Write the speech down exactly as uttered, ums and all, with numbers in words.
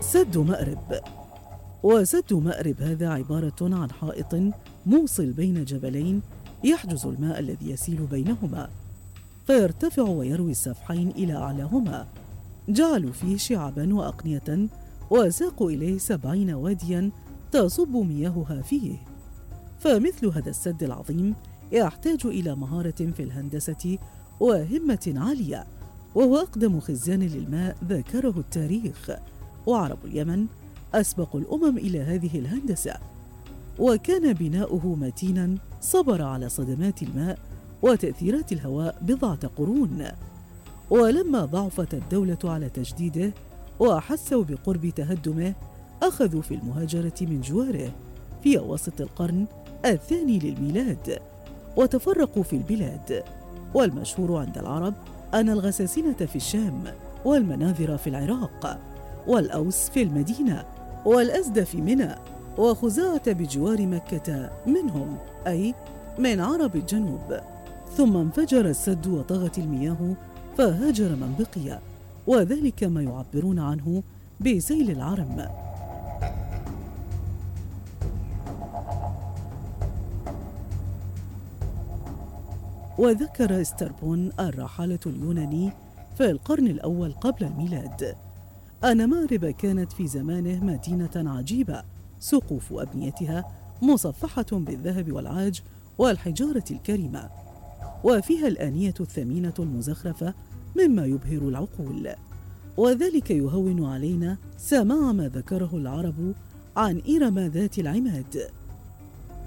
سد مأرب. وسد مأرب هذا عبارة عن حائط موصل بين جبلين يحجز الماء الذي يسيل بينهما، فيرتفع ويروي السفحين إلى أعلاهما. جعلوا فيه شعبا وأقنية وساقوا إليه سبعين واديا تصب مياهها فيه. فمثل هذا السد العظيم يحتاج إلى مهارة في الهندسة وهمة عالية، وهو أقدم خزان للماء ذكره التاريخ، وعرب اليمن أسبقوا الأمم إلى هذه الهندسة. وكان بناؤه متينا صبر على صدمات الماء وتأثيرات الهواء بضعة قرون. ولما ضعفت الدولة على تجديده وحسوا بقرب تهدمه أخذوا في المهاجرة من جواره في وسط القرن الثاني للميلاد، وتفرقوا في البلاد. والمشهور عند العرب أن الغساسنة في الشام، والمناذر في العراق، والأوس في المدينة، والأزد في منى، وخزاعة بجوار مكة منهم، أي من عرب الجنوب. ثم انفجر السد وطغت المياه فهاجر من بقي، وذلك ما يعبرون عنه بسيل العرم. وذكر استربون الرحالة اليوناني في القرن الأول قبل الميلاد أن مأرب كانت في زمانه مدينة عجيبة، سقوف أبنيتها مصفحة بالذهب والعاج والحجارة الكريمة، وفيها الآنية الثمينة المزخرفة مما يبهر العقول. وذلك يهون علينا سماع ما ذكره العرب عن إرم ذات العماد.